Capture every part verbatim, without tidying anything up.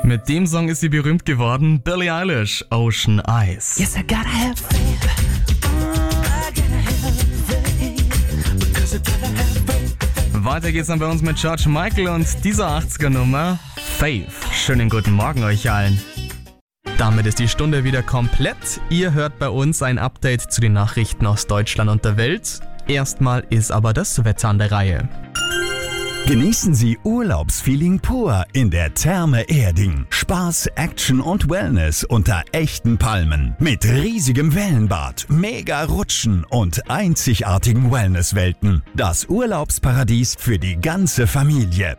Mit dem Song ist sie berühmt geworden. Billie Eilish, Ocean Eyes. Yes, I gotta have faith. I gotta have faith. Because I gotta have faith. Weiter geht's dann bei uns mit George Michael und dieser achtziger-Nummer Faith. Schönen guten Morgen euch allen. Damit ist die Stunde wieder komplett. Ihr hört bei uns ein Update zu den Nachrichten aus Deutschland und der Welt. Erstmal ist aber das Wetter an der Reihe. Genießen Sie Urlaubsfeeling pur in der Therme Erding. Spaß, Action und Wellness unter echten Palmen. Mit riesigem Wellenbad, mega Rutschen und einzigartigen Wellnesswelten. Das Urlaubsparadies für die ganze Familie.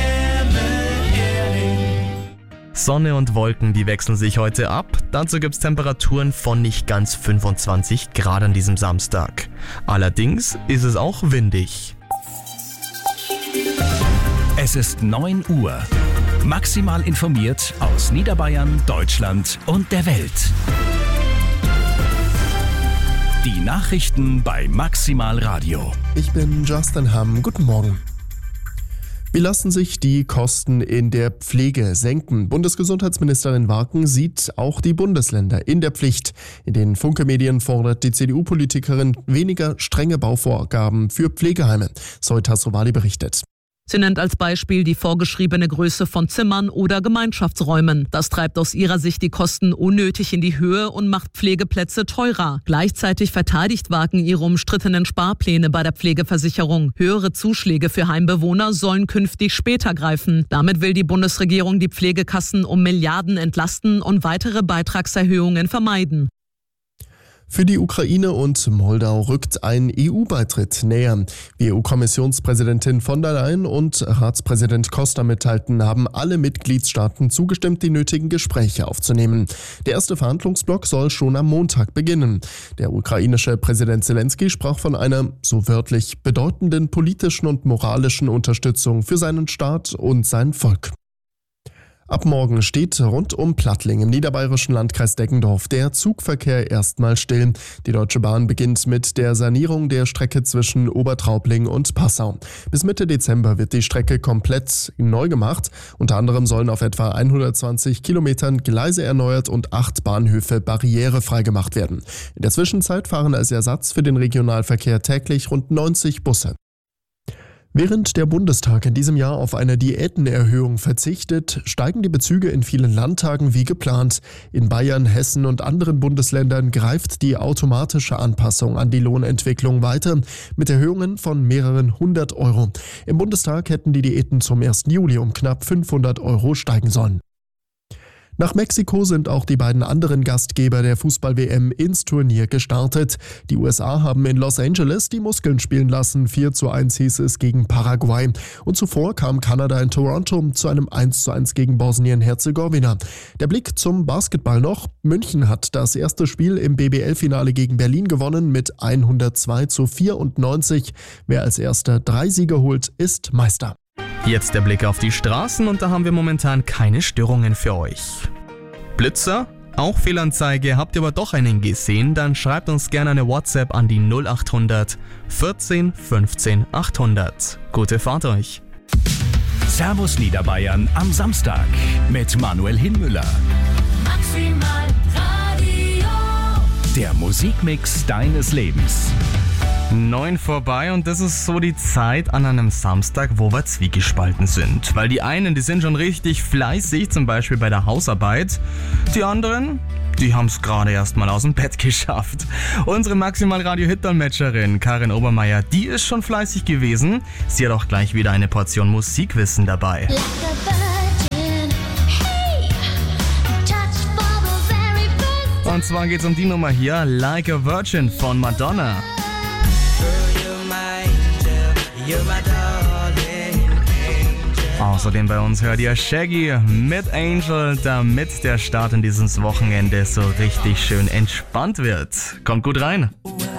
Sonne und Wolken, die wechseln sich heute ab. Dazu gibt's Temperaturen von nicht ganz fünfundzwanzig Grad an diesem Samstag. Allerdings ist es auch windig. Es ist neun Uhr. Maximal informiert aus Niederbayern, Deutschland und der Welt. Die Nachrichten bei Maximal Radio. Ich bin Justin Hamm. Guten Morgen. Wie lassen sich die Kosten in der Pflege senken? Bundesgesundheitsministerin Warken sieht auch die Bundesländer in der Pflicht. In den Funke-Medien fordert die C D U-Politikerin weniger strenge Bauvorgaben für Pflegeheime. Zoe Tassovali berichtet. Sie nennt als Beispiel die vorgeschriebene Größe von Zimmern oder Gemeinschaftsräumen. Das treibt aus ihrer Sicht die Kosten unnötig in die Höhe und macht Pflegeplätze teurer. Gleichzeitig verteidigt Warken ihre umstrittenen Sparpläne bei der Pflegeversicherung. Höhere Zuschläge für Heimbewohner sollen künftig später greifen. Damit will die Bundesregierung die Pflegekassen um Milliarden entlasten und weitere Beitragserhöhungen vermeiden. Für die Ukraine und Moldau rückt ein E U-Beitritt näher. Wie E U-Kommissionspräsidentin von der Leyen und Ratspräsident Costa mitteilten, haben alle Mitgliedstaaten zugestimmt, die nötigen Gespräche aufzunehmen. Der erste Verhandlungsblock soll schon am Montag beginnen. Der ukrainische Präsident Zelensky sprach von einer, so wörtlich, bedeutenden politischen und moralischen Unterstützung für seinen Staat und sein Volk. Ab morgen steht rund um Plattling im niederbayerischen Landkreis Deggendorf der Zugverkehr erstmal still. Die Deutsche Bahn beginnt mit der Sanierung der Strecke zwischen Obertraubling und Passau. Bis Mitte Dezember wird die Strecke komplett neu gemacht. Unter anderem sollen auf etwa hundertzwanzig Kilometern Gleise erneuert und acht Bahnhöfe barrierefrei gemacht werden. In der Zwischenzeit fahren als Ersatz für den Regionalverkehr täglich rund neunzig Busse. Während der Bundestag in diesem Jahr auf eine Diätenerhöhung verzichtet, steigen die Bezüge in vielen Landtagen wie geplant. In Bayern, Hessen und anderen Bundesländern greift die automatische Anpassung an die Lohnentwicklung weiter mit Erhöhungen von mehreren hundert Euro. Im Bundestag hätten die Diäten zum ersten Juli um knapp fünfhundert Euro steigen sollen. Nach Mexiko sind auch die beiden anderen Gastgeber der Fußball-W M ins Turnier gestartet. Die U S A haben in Los Angeles die Muskeln spielen lassen. vier zu eins hieß es gegen Paraguay. Und zuvor kam Kanada in Toronto zu einem eins zu eins gegen Bosnien-Herzegowina. Der Blick zum Basketball noch. München hat das erste Spiel im B B L-Finale gegen Berlin gewonnen mit hundertzwei zu vierundneunzig. Wer als erster drei Siege holt, ist Meister. Jetzt der Blick auf die Straßen und da haben wir momentan keine Störungen für euch. Blitzer? Auch Fehlanzeige, habt ihr aber doch einen gesehen? Dann schreibt uns gerne eine WhatsApp an die null achthundert vierzehn fünfzehn achthundert. Gute Fahrt euch! Servus Niederbayern am Samstag mit Manuel Hinmüller. Maximal Radio. Der Musikmix deines Lebens. Neun vorbei und das ist so die Zeit an einem Samstag, wo wir zwiegespalten sind. Weil die einen, die sind schon richtig fleißig, zum Beispiel bei der Hausarbeit. Die anderen, die haben es gerade erst mal aus dem Bett geschafft. Unsere Maximal Radio Hit-Dolmetscherin Karin Obermeier, die ist schon fleißig gewesen. Sie hat auch gleich wieder eine Portion Musikwissen dabei. Und zwar geht es um die Nummer hier, Like a Virgin von Madonna. Außerdem bei uns hört ihr Shaggy mit Angel, damit der Start in dieses Wochenende so richtig schön entspannt wird. Kommt gut rein.